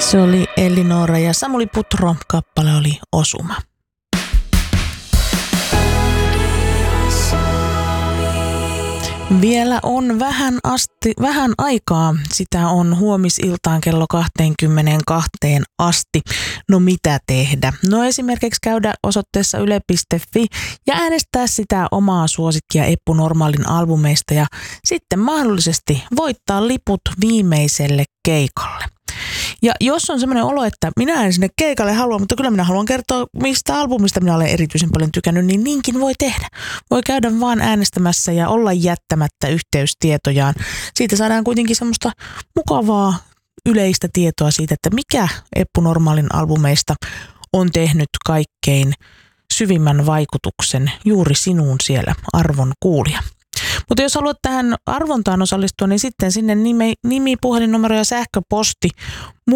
Se oli Elinora ja Samuli Putro, kappale oli Osuma. Vielä on vähän aikaa, sitä on huomisiltaan kello 22 asti. No mitä tehdä? No esimerkiksi käydä osoitteessa yle.fi ja äänestää sitä omaa suosikkia Eppu Normaalin albumeista ja sitten mahdollisesti voittaa liput viimeiselle keikalle. Ja jos on semmoinen olo, että minä en sinne keikalle halua, mutta kyllä minä haluan kertoa, mistä albumista minä olen erityisen paljon tykännyt, niin niinkin voi tehdä. Voi käydä vaan äänestämässä ja olla jättämättä yhteystietojaan. Siitä saadaan kuitenkin semmoista mukavaa yleistä tietoa siitä, että mikä Eppu Normaalin albumeista on tehnyt kaikkein syvimmän vaikutuksen juuri sinuun siellä, arvon kuulija. Mutta jos haluat tähän arvontaan osallistua, niin sitten sinne nimi, puhelinnumero ja sähköposti